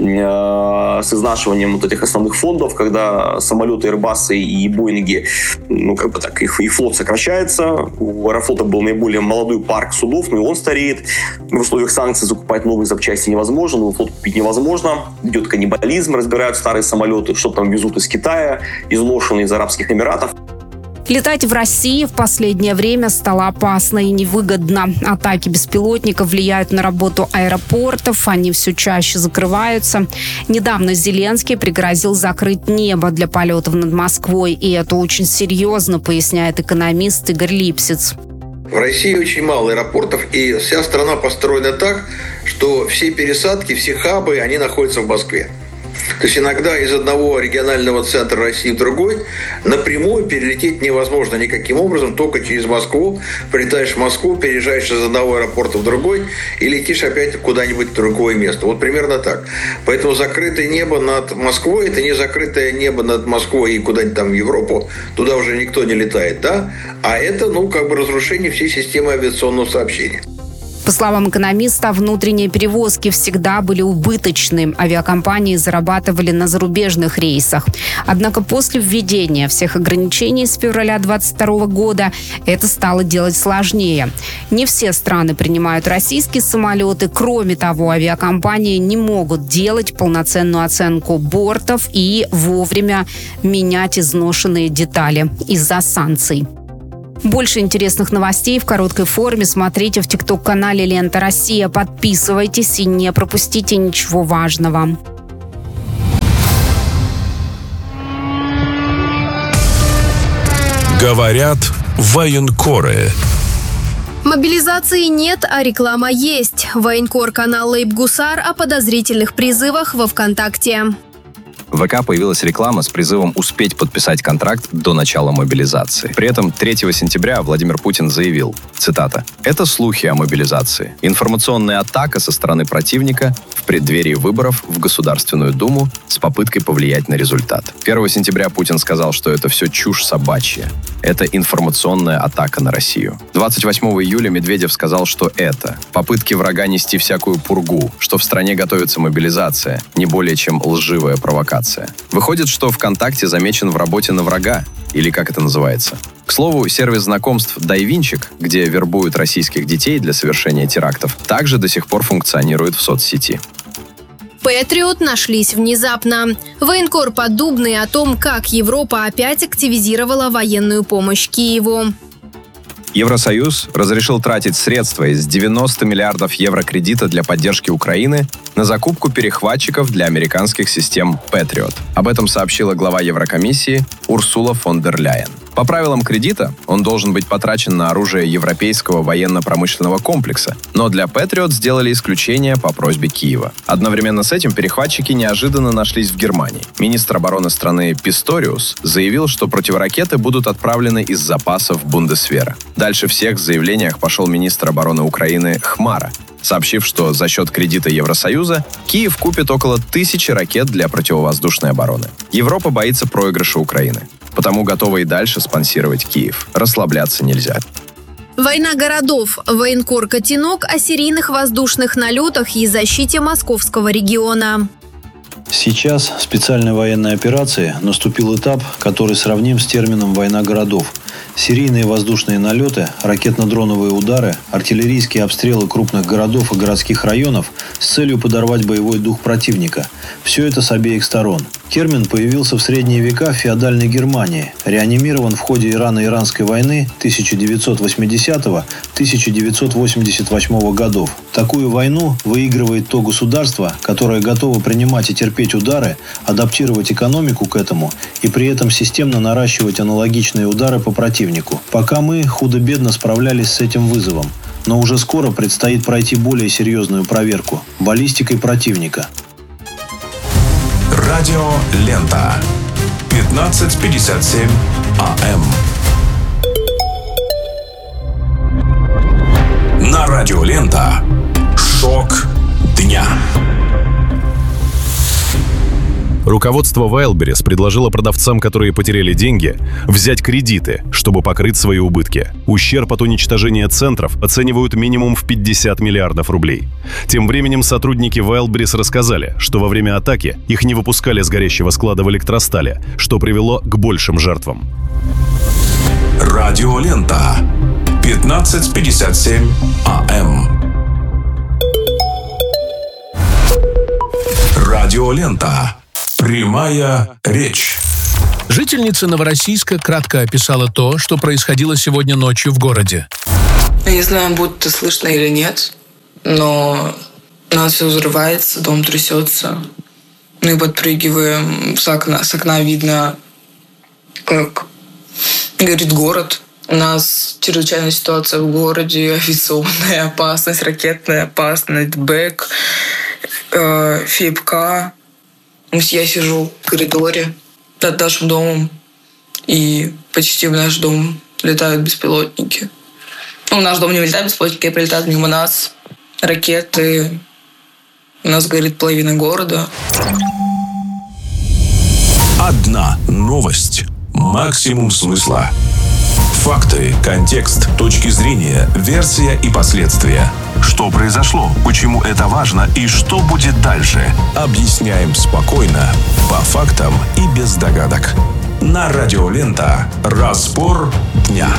с изнашиванием вот этих основных фондов, когда самолеты Airbus и Боинги, ну, как бы так, их, их флот сокращается. У Аэрофлота был наиболее молодой парк судов, но и он стареет. В условиях санкций закупать новые запчасти невозможно, новый флот купить невозможно. Идет каннибализм, разбирают старые самолеты, что там везут из Китая, изношенные из Арабских Эмиратов. Летать в России в последнее время стало опасно и невыгодно. Атаки беспилотников влияют на работу аэропортов, они все чаще закрываются. Недавно Зеленский пригрозил закрыть небо для полетов над Москвой, и это очень серьезно, поясняет экономист Игорь Липсиц. В России очень мало аэропортов, и вся страна построена так, что все пересадки, все хабы, они находятся в Москве. То есть иногда из одного регионального центра России в другой напрямую перелететь невозможно никаким образом, только через Москву. Прилетаешь в Москву, переезжаешь из одного аэропорта в другой и летишь опять куда-нибудь в другое место. Вот примерно так. Поэтому закрытое небо над Москвой – это не закрытое небо над Москвой и куда-нибудь там в Европу. Туда уже никто не летает, да? А это, ну, как бы разрушение всей системы авиационного сообщения. По словам экономиста, внутренние перевозки всегда были убыточны. Авиакомпании зарабатывали на зарубежных рейсах. Однако после введения всех ограничений с февраля двадцать второго года это стало делать сложнее. Не все страны принимают российские самолеты. Кроме того, авиакомпании не могут делать полноценную оценку бортов и вовремя менять изношенные детали из-за санкций. Больше интересных новостей в короткой форме смотрите в тикток-канале «Лента Россия». Подписывайтесь и не пропустите ничего важного. Говорят военкоры. Мобилизации нет, а реклама есть. Военкор-канал «Лейб-Гусар» о подозрительных призывах во ВКонтакте. В ВК появилась реклама с призывом успеть подписать контракт до начала мобилизации. При этом третьего сентября Владимир Путин заявил, цитата, «Это слухи о мобилизации. Информационная атака со стороны противника в преддверии выборов в Государственную Думу с попыткой повлиять на результат». первого сентября Путин сказал, что это все чушь собачья. Это информационная атака на Россию. двадцать восьмого июля Медведев сказал, что это попытки врага нести всякую пургу, что в стране готовится мобилизация, не более чем лживая провокация. Выходит, что ВКонтакте замечен в работе на врага, или как это называется. К слову, сервис знакомств «Дайвинчик», где вербуют российских детей для совершения терактов, также до сих пор функционирует в соцсети. Патриот нашлись внезапно. Военкор Поддубный о том, как Европа опять активизировала военную помощь Киеву. Евросоюз разрешил тратить средства из девяноста миллиардов евро кредита для поддержки Украины на закупку перехватчиков для американских систем Patriot. Об этом сообщила глава Еврокомиссии Урсула фон дер Ляйен. По правилам кредита он должен быть потрачен на оружие европейского военно-промышленного комплекса, но для Patriot сделали исключение по просьбе Киева. Одновременно с этим перехватчики неожиданно нашлись в Германии. Министр обороны страны Писториус заявил, что противоракеты будут отправлены из запасов Бундесвера. Дальше всех в заявлениях пошел министр обороны Украины Хмара, сообщив, что за счет кредита Евросоюза Киев купит около тысячи ракет для противовоздушной обороны. Европа боится проигрыша Украины, потому готова и дальше спонсировать Киев. Расслабляться нельзя. Война городов. Военкор Котенок о серийных воздушных налетах и защите московского региона. Сейчас в специальной военной операции наступил этап, который сравним с термином «война городов». Серийные воздушные налеты, ракетно-дроновые удары, артиллерийские обстрелы крупных городов и городских районов с целью подорвать боевой дух противника. Все это с обеих сторон. Термин появился в средние века в феодальной Германии, реанимирован в ходе Ирано-Иранской войны тысяча девятьсот восьмидесятого — тысяча девятьсот восемьдесят восьмого годов. Такую войну выигрывает то государство, которое готово принимать и терпеть удары, адаптировать экономику к этому и при этом системно наращивать аналогичные удары по противнику. Пока мы худо-бедно справлялись с этим вызовом, но уже скоро предстоит пройти более серьезную проверку – баллистикой противника. Радио «Лента». пятнадцать пятьдесят семь АМ. На радио «Лента». Шок дня. Руководство Wildberries предложило продавцам, которые потеряли деньги, взять кредиты, чтобы покрыть свои убытки. Ущерб от уничтожения центров оценивают минимум в пятьдесят миллиардов рублей. Тем временем сотрудники Wildberries рассказали, что во время атаки их не выпускали с горящего склада в электростале, что привело к большим жертвам. Радио «Лента». пятнадцать пятьдесят семь АМ. Радио «Лента». Прямая речь. Жительница Новороссийска кратко описала то, что происходило сегодня ночью в городе. Я не знаю, будет это слышно или нет, но у нас все взрывается, дом трясется. Мы подпрыгиваем, с окна, с окна видно, как горит город. У нас чрезвычайная ситуация в городе, авиационная опасность, ракетная опасность, БЭК, э, ФИПК. Я сижу в коридоре над нашим домом, и почти в наш дом летают беспилотники. Ну, в наш дом не летают беспилотники, а прилетают мимо нас. Ракеты. У нас горит половина города. Одна новость. Максимум смысла. Факты, контекст, точки зрения, версия и последствия. Что произошло, почему это важно и что будет дальше. Объясняем спокойно, по фактам и без догадок. На Радио Лента. Разбор дня.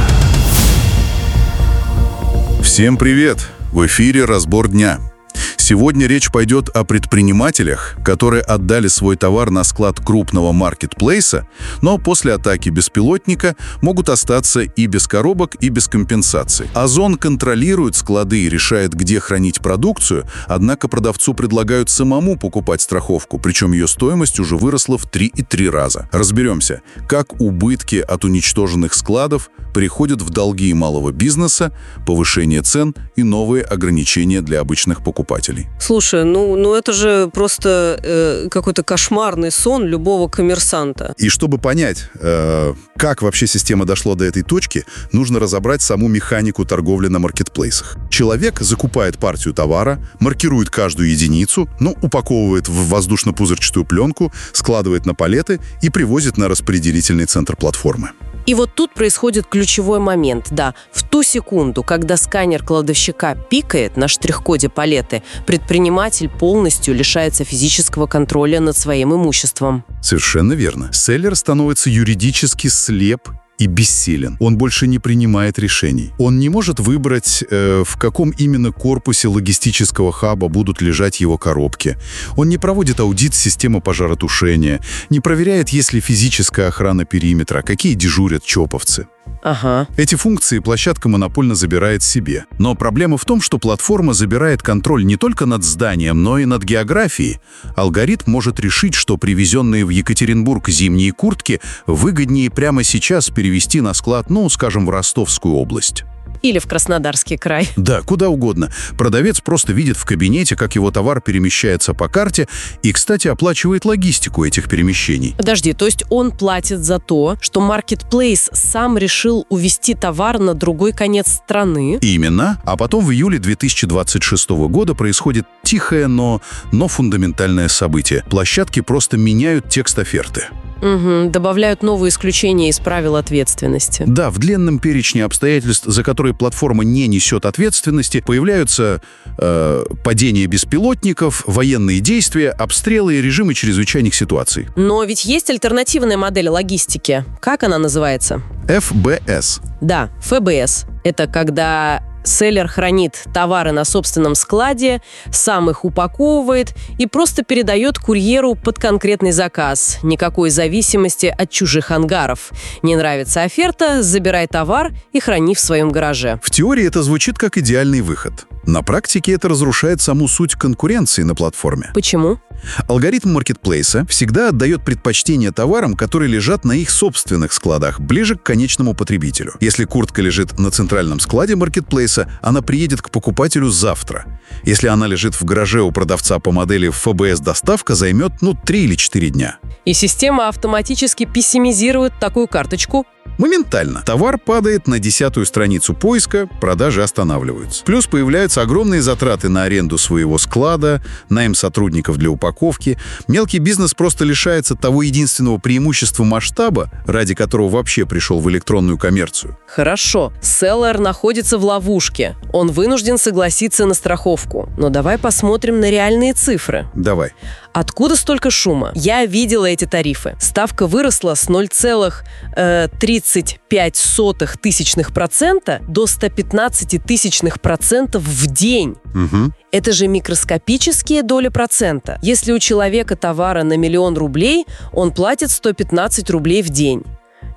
Всем привет! В эфире «Разбор дня». Сегодня речь пойдет о предпринимателях, которые отдали свой товар на склад крупного маркетплейса, но после атаки беспилотника могут остаться и без коробок, и без компенсации. Озон контролирует склады и решает, где хранить продукцию, однако продавцу предлагают самому покупать страховку, причем ее стоимость уже выросла в три и три раза. Разберемся, как убытки от уничтоженных складов переходят в долги малого бизнеса, повышение цен и новые ограничения для обычных покупателей. Слушай, ну, ну это же просто э, какой-то кошмарный сон любого коммерсанта. И чтобы понять, э, как вообще система дошла до этой точки, нужно разобрать саму механику торговли на маркетплейсах. Человек закупает партию товара, маркирует каждую единицу, ну, упаковывает в воздушно-пузырчатую пленку, складывает на палеты и привозит на распределительный центр платформы. И вот тут происходит ключевой момент, да. В ту секунду, когда сканер кладовщика пикает на штрих-коде палеты, предприниматель полностью лишается физического контроля над своим имуществом. Совершенно верно. Селлер становится юридически слеп и бессилен. Он больше не принимает решений. Он не может выбрать, э, в каком именно корпусе логистического хаба будут лежать его коробки. Он не проводит аудит системы пожаротушения, не проверяет, есть ли физическая охрана периметра, какие дежурят чоповцы. Ага. Эти функции площадка монопольно забирает себе. Но проблема в том, что платформа забирает контроль не только над зданием, но и над географией. Алгоритм может решить, что привезенные в Екатеринбург зимние куртки выгоднее прямо сейчас перевести на склад, ну, скажем, в Ростовскую область. Или в Краснодарский край. Да, куда угодно. Продавец просто видит в кабинете, как его товар перемещается по карте и, кстати, оплачивает логистику этих перемещений. Подожди, то есть он платит за то, что маркетплейс сам решил увезти товар на другой конец страны? Именно. А потом в июле две тысячи двадцать шестого года происходит тихое, но, но фундаментальное событие. Площадки просто меняют текст оферты. Угу, добавляют новые исключения из правил ответственности. Да, в длинном перечне обстоятельств, за которые платформа не несет ответственности, появляются э, падение беспилотников, военные действия, обстрелы и режимы чрезвычайных ситуаций. Но ведь есть альтернативная модель логистики. Как она называется? эф бэ эс. Да, эф бэ эс. Это когда селлер хранит товары на собственном складе, сам их упаковывает и просто передает курьеру под конкретный заказ. Никакой зависимости от чужих ангаров. Не нравится оферта, забирай товар и храни в своем гараже. В теории это звучит как идеальный выход. На практике это разрушает саму суть конкуренции на платформе. Почему? Алгоритм маркетплейса всегда отдает предпочтение товарам, которые лежат на их собственных складах, ближе к конечному потребителю. Если куртка лежит на центральном складе маркетплейса, она приедет к покупателю завтра. Если она лежит в гараже у продавца по модели эф бэ эс-доставка, займет, ну, три или четыре дня. И система автоматически пессимизирует такую карточку. Моментально. Товар падает на десятую страницу поиска, продажи останавливаются. Плюс появляются огромные затраты на аренду своего склада, найм сотрудников для упаковки. Мелкий бизнес просто лишается того единственного преимущества масштаба, ради которого вообще пришел в электронную коммерцию. Хорошо. Селлер находится в ловушке. Он вынужден согласиться на страховку. Но давай посмотрим на реальные цифры. Давай. Откуда столько шума? Я видела эти тарифы. Ставка выросла с ноль целых тридцать пять сотых тысячных процента до сто пятнадцать тысячных процентов в день. Угу. Это же микроскопические доли процента. Если у человека товара на миллион рублей, он платит сто пятнадцать рублей в день.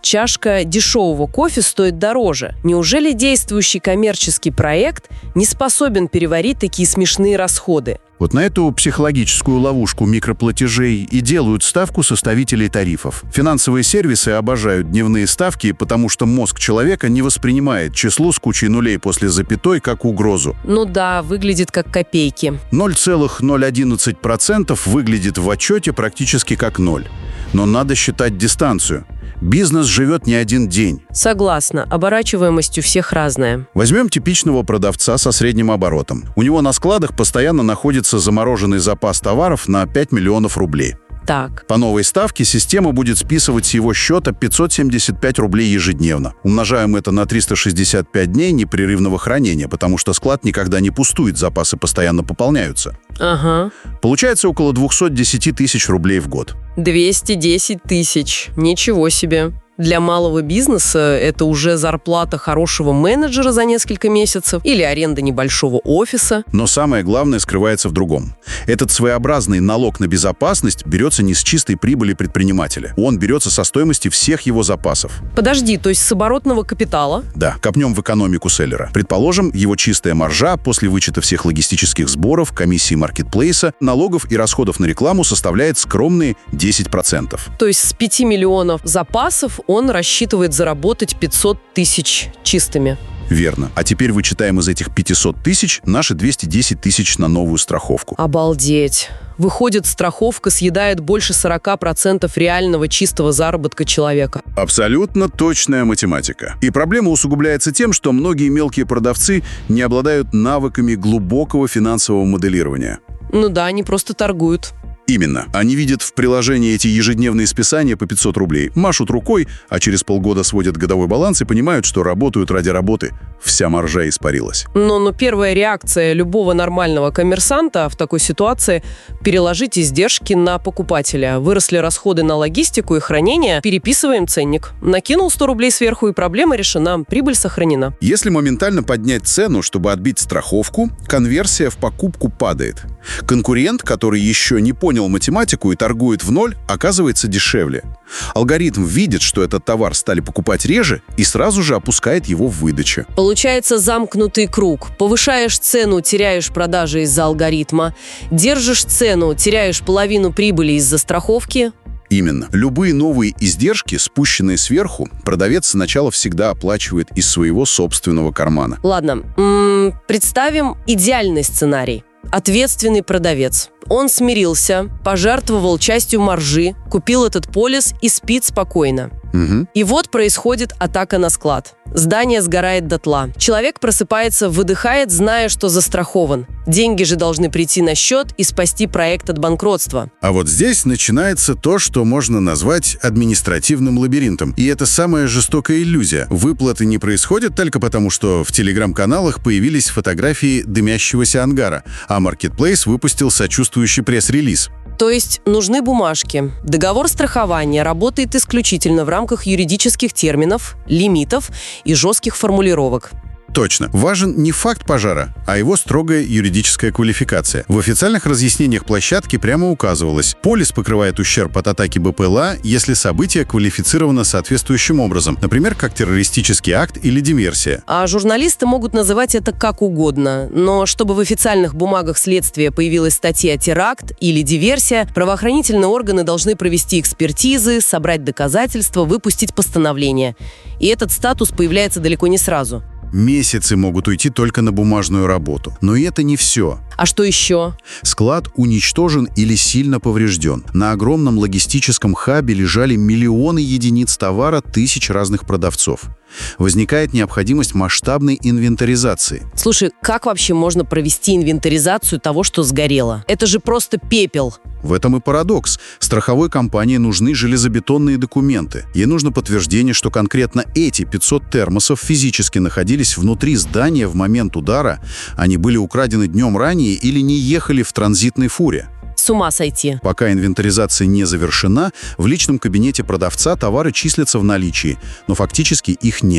чашка дешевого кофе стоит дороже. Неужели действующий коммерческий проект не способен переварить такие смешные расходы? Вот на эту психологическую ловушку микроплатежей и делают ставку составителей тарифов. Финансовые сервисы обожают дневные ставки, потому что мозг человека не воспринимает число с кучей нулей после запятой как угрозу. Ну да, выглядит как копейки. ноль целых ноль одиннадцать сотых процента выглядит в отчете практически как ноль. Но надо считать дистанцию. Бизнес живет не один день. Согласна, оборачиваемость у всех разная. Возьмем типичного продавца со средним оборотом. У него на складах постоянно находится замороженный запас товаров на пять миллионов рублей. Так. По новой ставке система будет списывать с его счета пятьсот семьдесят пять рублей ежедневно. Умножаем это на триста шестьдесят пять дней непрерывного хранения, потому что склад никогда не пустует, запасы постоянно пополняются. Ага. Получается около двести десять тысяч рублей в год. двести десять тысяч. Ничего себе. Для малого бизнеса это уже зарплата хорошего менеджера за несколько месяцев или аренда небольшого офиса. Но самое главное скрывается в другом. Этот своеобразный налог на безопасность берется не с чистой прибыли предпринимателя. Он берется со стоимости всех его запасов. Подожди, то есть с оборотного капитала? Да, копнем в экономику селлера. Предположим, его чистая маржа после вычета всех логистических сборов, комиссии маркетплейса, налогов и расходов на рекламу составляет скромные десять процентов. То есть с пяти миллионов запасов он рассчитывает заработать пятьсот тысяч чистыми. Верно. А теперь вычитаем из этих пятисот тысяч наши двести десять тысяч на новую страховку. Обалдеть. Выходит, страховка съедает больше сорока процентов реального чистого заработка человека. Абсолютно точная математика. И проблема усугубляется тем, что многие мелкие продавцы не обладают навыками глубокого финансового моделирования. Ну да, они просто торгуют. Именно. Они видят в приложении эти ежедневные списания по пятьсот рублей, машут рукой, а через полгода сводят годовой баланс и понимают, что работают ради работы. Вся маржа испарилась. Но, но первая реакция любого нормального коммерсанта в такой ситуации – переложить издержки на покупателя. Выросли расходы на логистику и хранение, переписываем ценник. Накинул сто рублей сверху, и проблема решена, прибыль сохранена. Если моментально поднять цену, чтобы отбить страховку, конверсия в покупку падает. Конкурент, который еще не понял математику и торгует в ноль, оказывается дешевле. Алгоритм видит, что этот товар стали покупать реже, и сразу же опускает его в выдаче. Получается замкнутый круг. Повышаешь цену, теряешь продажи из-за алгоритма. Держишь цену, теряешь половину прибыли из-за страховки. Именно. Любые новые издержки, спущенные сверху, продавец сначала всегда оплачивает из своего собственного кармана. Ладно, м-м, представим идеальный сценарий. Ответственный продавец. Он смирился, пожертвовал частью маржи, купил этот полис и спит спокойно. Угу. И вот происходит атака на склад. Здание сгорает дотла. Человек просыпается, выдыхает, зная, что застрахован. Деньги же должны прийти на счет и спасти проект от банкротства. А вот здесь начинается то, что можно назвать административным лабиринтом. И это самая жестокая иллюзия. Выплаты не происходят только потому, что в телеграм-каналах появились фотографии дымящегося ангара, а Marketplace выпустил сочувствующий пресс-релиз. То есть нужны бумажки. Договор страхования работает исключительно в рамках юридических терминов, лимитов и жестких формулировок. Точно. Важен не факт пожара, а его строгая юридическая квалификация. В официальных разъяснениях площадки прямо указывалось: полис покрывает ущерб от атаки БПЛА, если событие квалифицировано соответствующим образом, например, как террористический акт или диверсия. А журналисты могут называть это как угодно, но чтобы в официальных бумагах следствия появилась статья «теракт» или «диверсия», правоохранительные органы должны провести экспертизы, собрать доказательства, выпустить постановление. И этот статус появляется далеко не сразу. Месяцы могут уйти только на бумажную работу. Но и это не все. А что еще? Склад уничтожен или сильно поврежден. На огромном логистическом хабе лежали миллионы единиц товара тысяч разных продавцов. Возникает необходимость масштабной инвентаризации. Слушай, как вообще можно провести инвентаризацию того, что сгорело? Это же просто пепел. В этом и парадокс. Страховой компании нужны железобетонные документы. Ей нужно подтверждение, что конкретно эти пятьсот термосов физически находились внутри здания в момент удара, они были украдены днем ранее или не ехали в транзитной фуре. С ума сойти. Пока инвентаризация не завершена, в личном кабинете продавца товары числятся в наличии, но фактически их нет.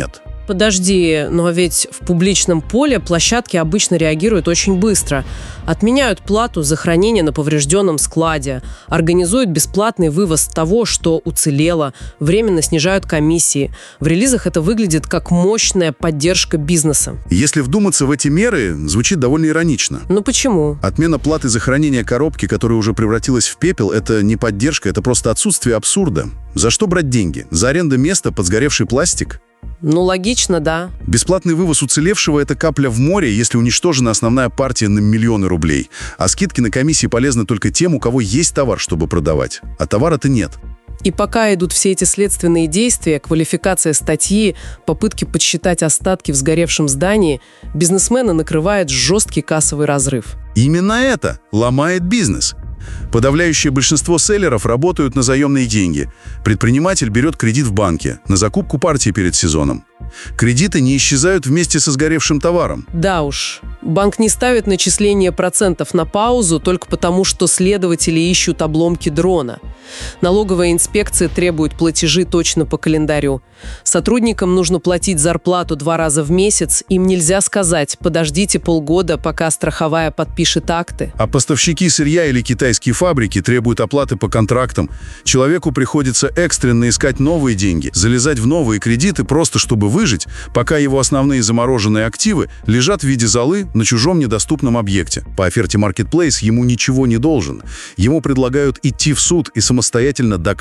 Подожди, но ведь в публичном поле площадки обычно реагируют очень быстро. Отменяют плату за хранение на поврежденном складе, организуют бесплатный вывоз того, что уцелело, временно снижают комиссии. В релизах это выглядит как мощная поддержка бизнеса. Если вдуматься в эти меры, звучит довольно иронично. Ну почему? Отмена платы за хранение коробки, которая уже превратилась в пепел, это не поддержка, это просто отсутствие абсурда. За что брать деньги? За аренду места под сгоревший пластик? Ну, логично, да. Бесплатный вывоз уцелевшего – это капля в море, если уничтожена основная партия на миллионы рублей. А скидки на комиссии полезны только тем, у кого есть товар, чтобы продавать. А товара-то нет. И пока идут все эти следственные действия, квалификация статьи, попытки подсчитать остатки в сгоревшем здании, бизнесмена накрывает жесткий кассовый разрыв. Именно это ломает бизнес. Подавляющее большинство селлеров работают на заемные деньги. Предприниматель берет кредит в банке на закупку партии перед сезоном. Кредиты не исчезают вместе со сгоревшим товаром. Да уж. Банк не ставит начисление процентов на паузу только потому, что следователи ищут обломки дрона. Налоговая инспекция требует платежи точно по календарю. Сотрудникам нужно платить зарплату два раза в месяц. Им нельзя сказать: подождите полгода, пока страховая подпишет акты. А поставщики сырья или китайские фабрики требуют оплаты по контрактам. Человеку приходится экстренно искать новые деньги, залезать в новые кредиты просто чтобы выжить, пока его основные замороженные активы лежат в виде золы на чужом недоступном объекте. По оферте Marketplace ему ничего не должен. Ему предлагают идти в суд и самостоятельно доказывать,